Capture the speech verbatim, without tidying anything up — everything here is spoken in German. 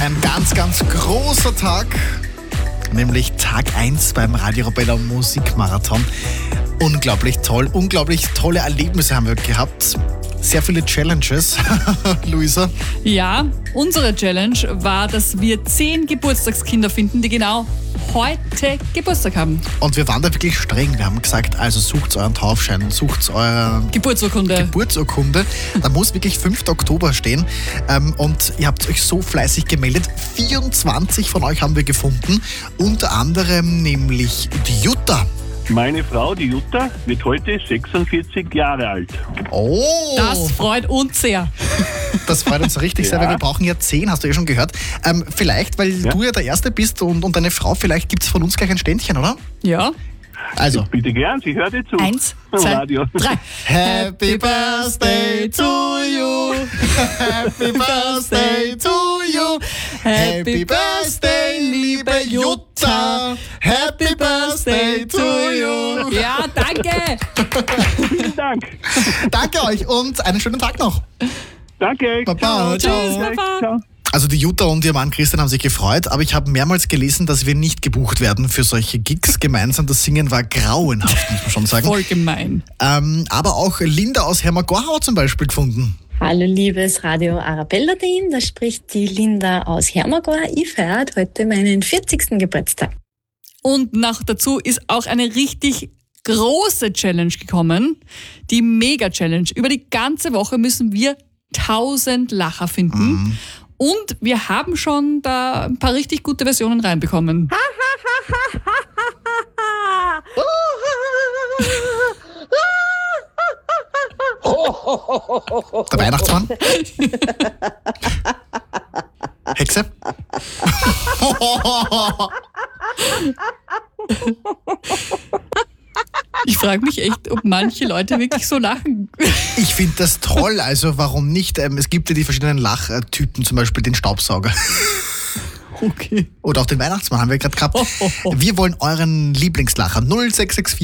ein ganz, ganz großer Tag, nämlich Tag eins beim Radio Arabella Musikmarathon. Unglaublich toll, unglaublich tolle Erlebnisse haben wir gehabt. Sehr viele Challenges, Luisa. Ja, unsere Challenge war, dass wir zehn Geburtstagskinder finden, die genau heute Geburtstag haben. Und wir waren da wirklich streng. Wir haben gesagt, also sucht euren Taufschein, sucht eure Geburtsurkunde. Geburtsurkunde. Da muss wirklich fünfter Oktober stehen. Und ihr habt euch so fleißig gemeldet. vierundzwanzig von euch haben wir gefunden. Unter anderem nämlich die Jutta. Meine Frau, die Jutta, wird heute sechsundvierzig Jahre alt. Oh! Das freut uns sehr. Das freut uns richtig sehr, Ja. weil wir brauchen ja zehn, hast du ja schon gehört. Ähm, vielleicht, weil Ja. du ja der Erste bist und, und deine Frau, vielleicht gibt es von uns gleich ein Ständchen, oder? Ja. Also. Bitte gern, sie hört dir zu. Eins, Am zwei, Radio. drei. Happy Birthday to you. Happy Birthday to you. Happy Birthday, liebe Jutta. Happy Birthday to you. Ja, danke. Vielen Dank. Danke euch und einen schönen Tag noch. Danke. Baba, ciao. Tschüss, Baba. Ciao. Also die Jutta und ihr Mann Christian haben sich gefreut, aber ich habe mehrmals gelesen, dass wir nicht gebucht werden für solche Gigs gemeinsam. Das Singen war grauenhaft, muss man schon sagen. Voll gemein. Ähm, aber auch Linda aus Hermagorhau zum Beispiel gefunden. Hallo liebes Radio Arabella-Team, da spricht die Linda aus Hermagor. Ich feiere heute meinen vierzigsten Geburtstag. Und noch dazu ist auch eine richtig große Challenge gekommen. Die Mega-Challenge. Über die ganze Woche müssen wir tausend Lacher finden. Mhm. Und wir haben schon da ein paar richtig gute Versionen reinbekommen. Der Weihnachtsmann. Hexe. Ich frage mich echt, ob manche Leute wirklich so lachen. Ich finde das toll, also warum nicht? Ähm, Es gibt ja die verschiedenen Lachtypen, zum Beispiel den Staubsauger. Okay. Oder auch den Weihnachtsmann haben wir gerade gehabt. Wir wollen euren Lieblingslacher null sechs sechs vier